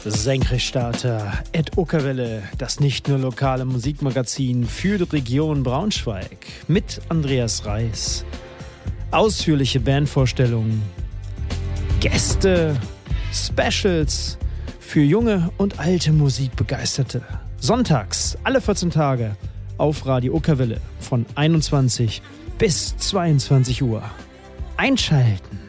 Senkrechtstarter, Ed Uckerwelle, das nicht nur lokale Musikmagazin für die Region Braunschweig mit Andreas Reis. Ausführliche Bandvorstellungen, Gäste, Specials für junge und alte Musikbegeisterte. Sonntags, alle 14 Tage auf Radio Uckerwelle von 21 bis 22 Uhr. Einschalten!